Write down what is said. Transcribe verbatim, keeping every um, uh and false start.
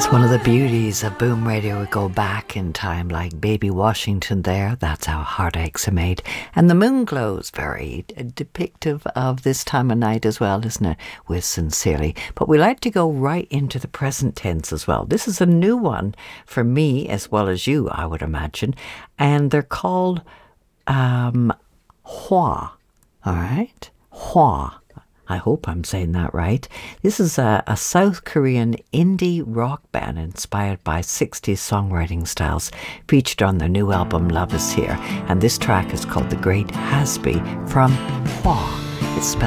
One of the beauties of Boom Radio, we go back in time like Baby Washington there. That's how heartaches are made. And the moon glows, very depictive of this time of night as well, isn't it? With Sincerely. But we like to go right into the present tense as well. This is a new one for me as well as you, I would imagine. And they're called um, Hwa. All right? Hwa. I hope I'm saying that right. This is a, a South Korean indie rock band inspired by sixties songwriting styles, featured on their new album Love Is Here. And this track is called The Great Hasby from Hwa. It's spelled